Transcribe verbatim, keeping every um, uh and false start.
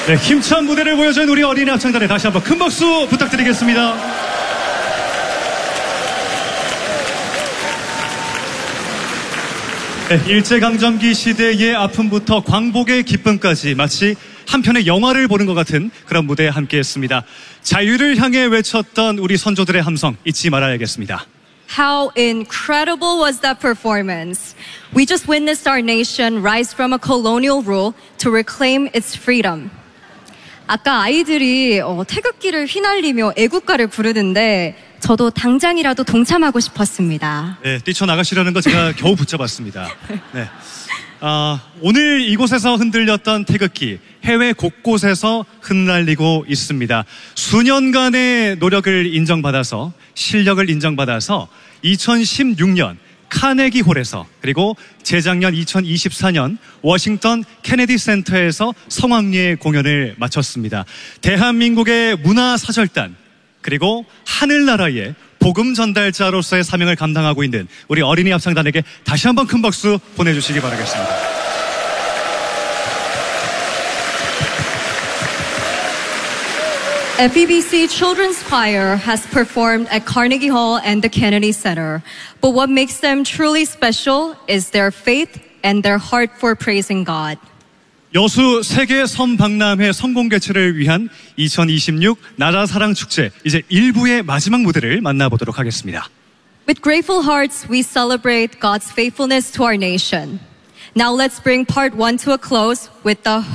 네, 힘찬 무대를 보여준 우리 어린이 합창단에 다시 한번 큰 박수 부탁드리겠습니다. 네, 일제강점기 시대의 아픔부터 광복의 기쁨까지 마치 한 편의 영화를 보는 것 같은 그런 무대에 함께했습니다. 자유를 향해 외쳤던 우리 선조들의 함성 잊지 말아야겠습니다. How incredible was that performance? We just witnessed our nation rise from a colonial rule to reclaim its freedom. 아까 아이들이 어, 태극기를 휘날리며 애국가를 부르는데 저도 당장이라도 동참하고 싶었습니다. 네, 뛰쳐나가시려는 거 제가 겨우 붙잡았습니다. 네. 아, 오늘 이곳에서 흔들렸던 태극기 해외 곳곳에서 흩날리고 있습니다. 수년간의 노력을 인정받아서 실력을 인정받아서 이천십육 년 카네기 홀에서 그리고 재작년 이천이십사 년 워싱턴 케네디 센터에서 성황리에 공연을 마쳤습니다. 대한민국의 문화사절단 그리고 하늘나라의 복음 전달자로서의 사명을 감당하고 있는 우리 어린이 합창단에게 다시 한번 큰 박수 보내주시기 바라겠습니다. 에프이비씨 Children's Choir has performed at Carnegie Hall and the Kennedy Center. But what makes them truly special is their faith and their heart for praising God. 여수 세계 선박람회 성공 개최를 위한 이천이십육 나라 사랑 축제 이제 일 부의 마지막 무대를 만나보도록 하겠습니다. With grateful hearts, we celebrate God's faithfulness to our nation. Now let's bring part one to a close with the